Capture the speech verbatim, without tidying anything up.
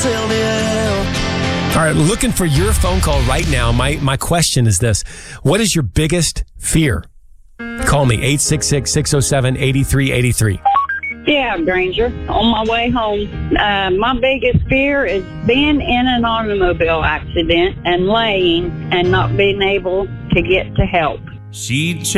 All right, looking for your phone call right now. My my question is this. What is your biggest fear? Call me, eight six six, six oh seven, eight three eight three. Yeah, Granger. On my way home, uh, my biggest fear is being in an automobile accident and laying and not being able to get to help. She'd